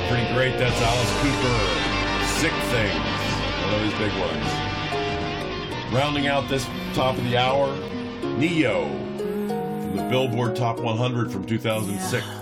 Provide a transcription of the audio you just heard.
pretty great. That's Alice Cooper. Sick Things. One of his big ones. Rounding out this top of the hour, Neo from the Billboard Top 100 from 2006.